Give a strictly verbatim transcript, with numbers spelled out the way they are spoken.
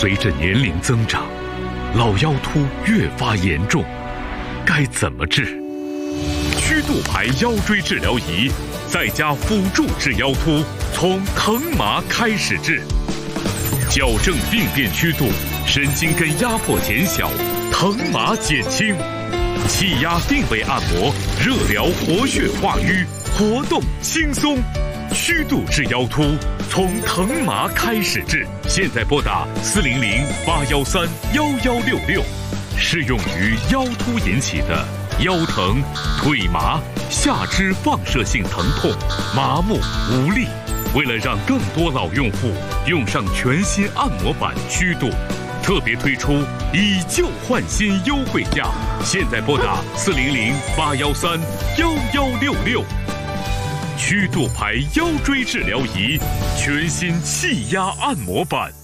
随着年龄增长，老腰突越发严重，该怎么治？曲度牌腰椎治疗仪，在家辅助治腰突，从疼麻开始治，矫正病变曲度，神经根压迫减小，疼麻减轻，气压定位按摩，热疗活血化瘀，活动轻松。曲度治腰突，从疼麻开始治。现在拨打四零零八幺三幺幺六六，适用于腰突引起的腰疼、腿麻、下肢放射性疼痛、麻木无力。为了让更多老用户用上全新按摩板曲度，特别推出以旧换新优惠价。现在拨打四零零八幺三幺幺六六。曲度牌腰椎治疗仪，全新气压按摩板。